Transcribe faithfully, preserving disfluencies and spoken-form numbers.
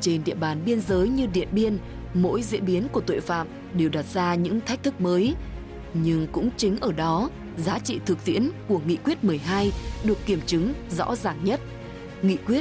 Trên địa bàn biên giới như Điện Biên, mỗi diễn biến của tội phạm đều đặt ra những thách thức mới. Nhưng cũng chính ở đó, giá trị thực tiễn của Nghị quyết mười hai được kiểm chứng rõ ràng nhất. Nghị quyết